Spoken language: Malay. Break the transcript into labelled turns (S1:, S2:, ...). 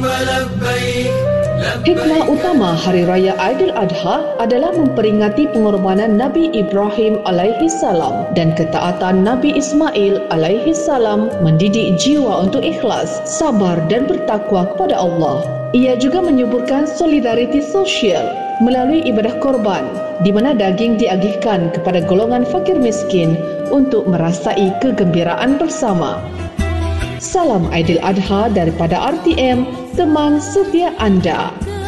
S1: Hikmah utama Hari Raya Aidiladha adalah memperingati pengorbanan Nabi Ibrahim alaihi salam dan ketaatan Nabi Ismail alaihi salam, mendidik jiwa untuk ikhlas, sabar dan bertakwa kepada Allah. Ia juga menyuburkan solidariti sosial melalui ibadah korban, di mana daging diagihkan kepada golongan fakir miskin untuk merasai kegembiraan bersama. Salam Aidiladha daripada RTM, teman setia anda.